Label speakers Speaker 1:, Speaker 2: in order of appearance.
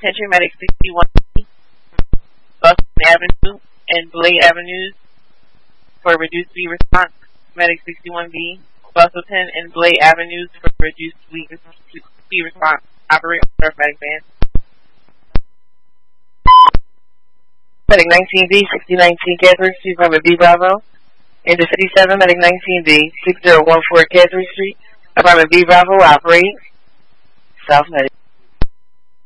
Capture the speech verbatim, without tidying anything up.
Speaker 1: Attention Medic sixty-one B, Boston Avenue and Blade Avenues for reduced speed response. Medic sixty-one B, Bustleton and Blade Avenues for reduced speed response. Operate on medic band. Medic nineteen B, sixty nineteen Catherine Street, Apartment B Bravo. Into fifty-seven, Medic nineteen B, six zero one four Catherine Street, Apartment B Bravo, operate. South Medic.